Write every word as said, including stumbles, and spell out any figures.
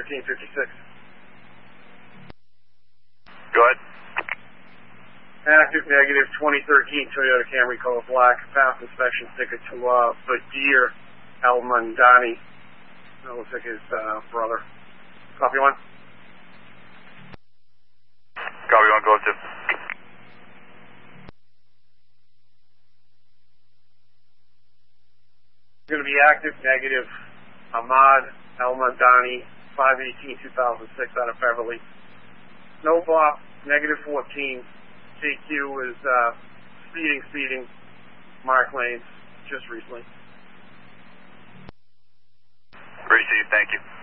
thirteen fifty-six. Go ahead. Active negative twenty thirteen Toyota Camry color black. Pass inspection ticket to uh, Badir El Mandani. That looks like his uh, brother. Copy one. Copy one, close two. Going to be active negative Ahmad El Mandani, five eighteen two thousand six out of Beverly. No bop, negative fourteen. J Q is uh, speeding, speeding, mark lanes just recently. Received, thank you.